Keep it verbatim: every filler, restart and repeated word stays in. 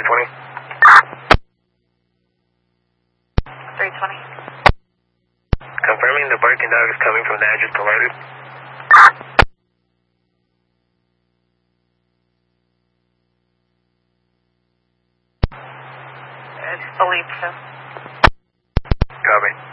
twenty. three twenty. Confirming the barking dog is coming from the address provided. It's believed so. Copy.